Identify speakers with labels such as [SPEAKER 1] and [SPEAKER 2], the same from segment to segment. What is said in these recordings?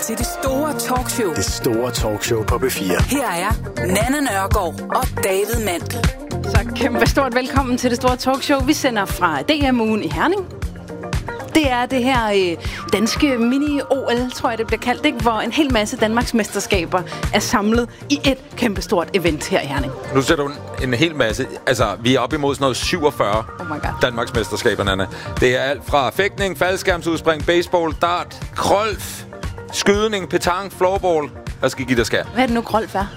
[SPEAKER 1] til det store talkshow.
[SPEAKER 2] Det store talkshow på B4.
[SPEAKER 1] Her er Nanna Nørgaard og David Mandel.
[SPEAKER 3] Så kæmpe stort velkommen til det store talkshow. Vi sender fra DM-ugen i Herning. Det er det her danske mini-OL, tror jeg det bliver kaldt, ikke? Hvor en hel masse Danmarks mesterskaber er samlet i et kæmpestort event her i Herning.
[SPEAKER 4] Nu ser du en hel masse. Altså, vi er op imod sådan noget 47 Danmarks mesterskaber, Nanna. Det er alt fra fægtning, faldskærmsudspring, baseball, dart, golf, skydning, petanque, floorball. Jeg skal give dig skær.
[SPEAKER 3] Hvad er det nu, golf er?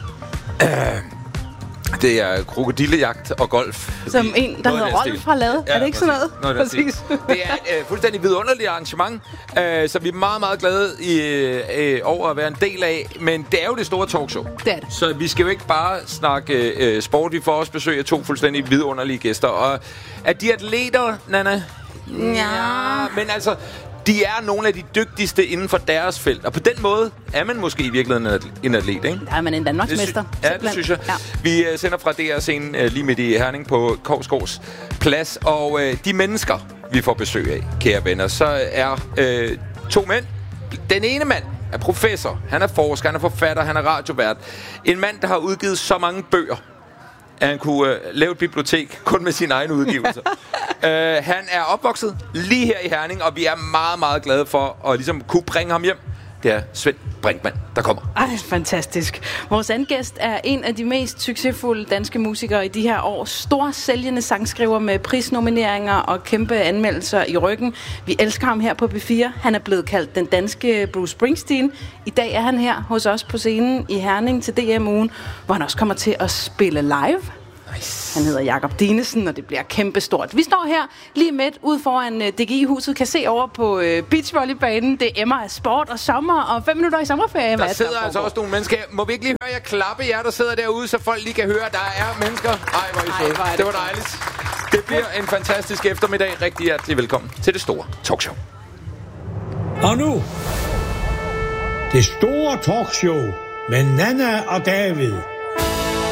[SPEAKER 4] Det er krokodillejagt og golf.
[SPEAKER 3] Som en, der hedder Rolf har lavet. Ja, er det ikke sådan noget?
[SPEAKER 4] Præcis. Det er et fuldstændig vidunderligt arrangement, så vi er meget, meget glade over at være en del af. Men det er jo det store talkshow.
[SPEAKER 3] Det er det.
[SPEAKER 4] Så vi skal jo ikke bare snakke sport. Vi får også besøg af 2 fuldstændig vidunderlige gæster. Og er de atleter, Nanna?
[SPEAKER 3] Ja.
[SPEAKER 4] Men altså, de er nogle af de dygtigste inden for deres felt. Og på den måde er man måske i virkeligheden en atlet, ikke?
[SPEAKER 3] Der er man en Danmarksmester.
[SPEAKER 4] Ja, det synes jeg. Ja. Vi sender fra DR-scenen lige midt i Herning på Korsgaards Plads. Og de mennesker, vi får besøg af, kære venner, så er 2 mænd. Den ene mand er professor. Han er forsker, han er forfatter, han er radiovært. En mand, der har udgivet så mange bøger, at han kunne lave et bibliotek kun med sine egne udgivelser. Han er opvokset lige her i Herning, og vi er meget, meget glade for at ligesom kunne bringe ham hjem. Det er Svend Brinkmann, der kommer.
[SPEAKER 3] Ej, fantastisk. Vores anden gæst er en af de mest succesfulde danske musikere i de her år. Stor sælgende sangskriver med prisnomineringer og kæmpe anmeldelser i ryggen. Vi elsker ham her på B4. Han er blevet kaldt den danske Bruce Springsteen. I dag er han her hos os på scenen i Herning til DM-ugen, hvor han også kommer til at spille live. Nice. Han hedder Jakob Dinesen, og det bliver kæmpestort. Vi står her lige midt ude foran DGI-huset, kan se over på beachvolleybanen. Det emmer af sport og sommer, og 5 minutter i sommerferie.
[SPEAKER 4] Der sidder altså også nogle mennesker. Må vi ikke lige høre jer klappe, jer der sidder derude, så folk lige kan høre, at der er mennesker? Ej, hvor er I søde. Det var dejligt. Det bliver en fantastisk eftermiddag. Rigtig hjertelig velkommen til det store talkshow.
[SPEAKER 5] Og nu, det store talkshow med Nanna og David.